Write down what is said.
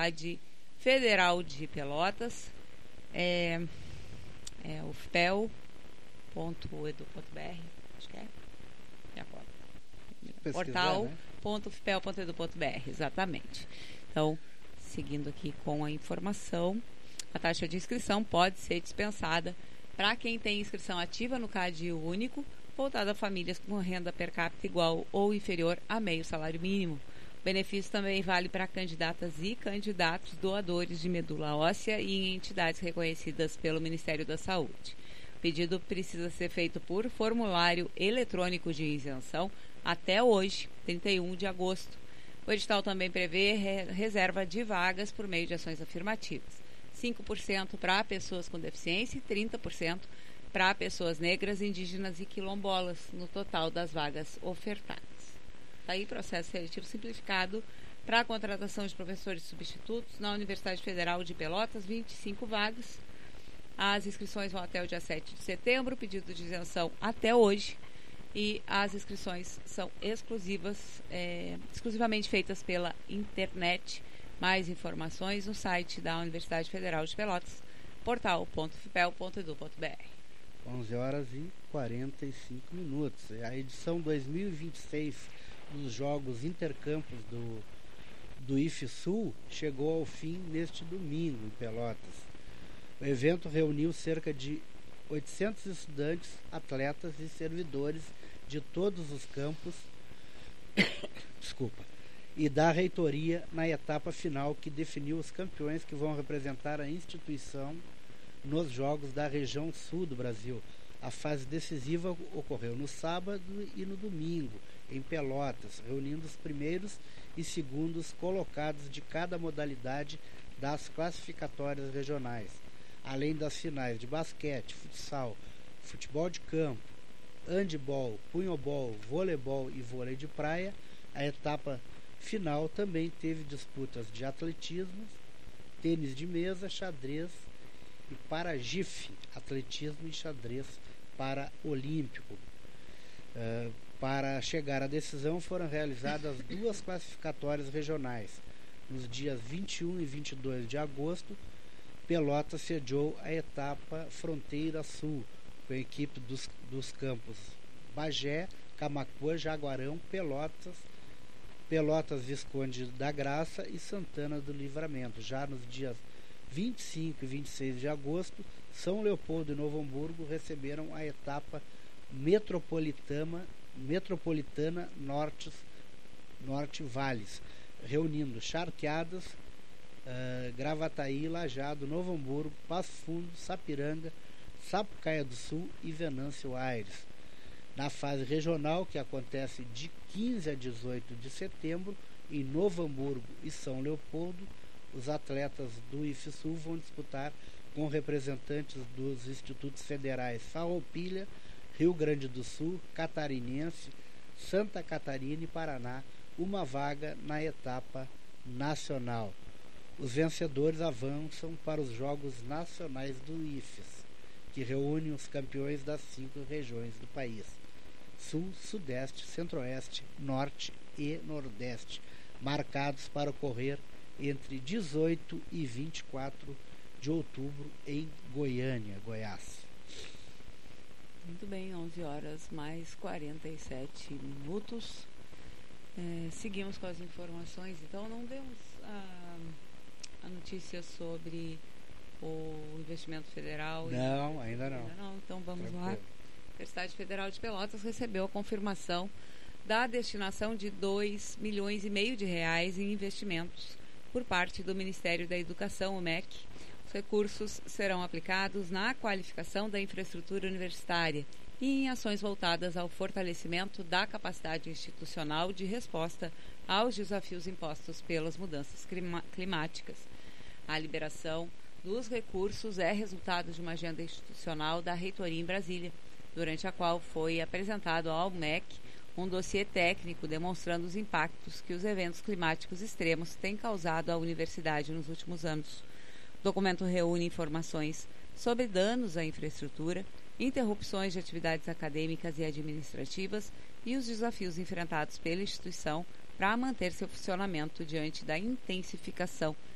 Universidade Federal de Pelotas, ufpel.edu.br, acho que é. Portal.ufpel.edu.br, exatamente. Então, seguindo aqui com a informação, a taxa de inscrição pode ser dispensada para quem tem inscrição ativa no CAD único, voltado a famílias com renda per capita igual ou inferior a meio salário mínimo. O benefício também vale para candidatas e candidatos doadores de medula óssea e em entidades reconhecidas pelo Ministério da Saúde. O pedido precisa ser feito por formulário eletrônico de isenção até hoje, 31 de agosto. O edital também prevê reserva de vagas por meio de ações afirmativas. 5% para pessoas com deficiência e 30% para pessoas negras, indígenas e quilombolas, no total das vagas ofertadas. Está aí processo seletivo simplificado para a contratação de professores substitutos na Universidade Federal de Pelotas, 25 vagas. As inscrições vão até o dia 7 de setembro, pedido de isenção até hoje. E as inscrições são exclusivamente feitas pela internet. Mais informações no site da Universidade Federal de Pelotas, portal.ufpel.edu.br. 11 horas e 45 minutos. A edição 2026 dos Jogos Intercampus do IFSul chegou ao fim neste domingo em Pelotas. O evento reuniu cerca de 800 estudantes, atletas e servidores de todos os campos e da reitoria na etapa final que definiu os campeões que vão representar a instituição nos Jogos da região sul do Brasil. A fase decisiva ocorreu no sábado e no domingo, em Pelotas, reunindo os primeiros e segundos colocados de cada modalidade das classificatórias regionais, além das finais de basquete, futsal, futebol de campo, handebol, punhobol, voleibol e vôlei de praia. A etapa final também teve disputas de atletismo, tênis de mesa, xadrez e para-GIF, atletismo e xadrez para-olímpico. Para chegar à decisão foram realizadas duas classificatórias regionais. Nos dias 21 e 22 de agosto, Pelotas sediou a etapa Fronteira Sul, com a equipe dos campos Bagé, Camaquã, Jaguarão, Pelotas Visconde da Graça e Santana do Livramento. Já nos dias 25 e 26 de agosto, São Leopoldo e Novo Hamburgo receberam a etapa Metropolitana Norte Vales, reunindo Charqueadas, Gravataí, Lajeado, Novo Hamburgo, Passo Fundo, Sapiranga, Sapucaia do Sul e Venâncio Aires. Na fase regional, que acontece de 15 a 18 de setembro, em Novo Hamburgo e São Leopoldo, os atletas do IFSul vão disputar com representantes dos institutos federais Farroupilha, Rio Grande do Sul, Catarinense, Santa Catarina e Paraná, uma vaga na etapa nacional. Os vencedores avançam para os Jogos Nacionais do IFES, que reúnem os campeões das 5 regiões do país: Sul, Sudeste, Centro-Oeste, Norte e Nordeste, marcados para ocorrer entre 18 e 24 de outubro em Goiânia, Goiás. Muito bem, 11 horas mais 47 minutos. Seguimos com as informações. Então, não demos a notícia sobre o investimento federal? Não, ainda não. Então, vamos lá. A Universidade Federal de Pelotas recebeu a confirmação da destinação de R$2,5 milhões de reais em investimentos por parte do Ministério da Educação, o MEC. Os recursos serão aplicados na qualificação da infraestrutura universitária e em ações voltadas ao fortalecimento da capacidade institucional de resposta aos desafios impostos pelas mudanças climáticas. A liberação dos recursos é resultado de uma agenda institucional da reitoria em Brasília, durante a qual foi apresentado ao MEC um dossiê técnico demonstrando os impactos que os eventos climáticos extremos têm causado à universidade nos últimos anos. O documento reúne informações sobre danos à infraestrutura, interrupções de atividades acadêmicas e administrativas e os desafios enfrentados pela instituição para manter seu funcionamento diante da intensificação